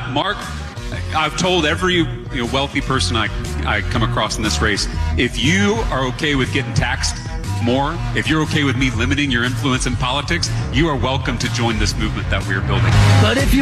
Mark, I've told every wealthy person I come across in this race, if you are okay with getting taxed more, if you're okay with me limiting your influence in politics, you are welcome to join this movement that we're building. But if you